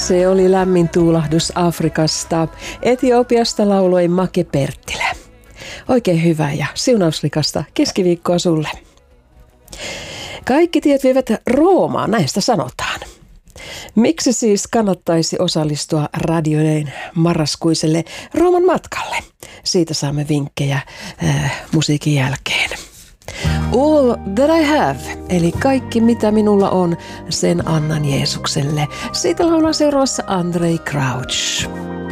Se oli lämmin tuulahdus Afrikasta. Etiopiasta lauloi Make Perttilä. Oikein hyvää ja siunausrikasta keskiviikkoa sulle. Kaikki tiet vievät Roomaan, näistä sanotaan. Miksi siis kannattaisi osallistua radioiden marraskuiselle Rooman matkalle? Siitä saamme vinkkejä musiikin jälkeen. All that I have, eli kaikki mitä minulla on, sen annan Jeesukselle. Siitä laulaa seuraavassa Andraé Crouch.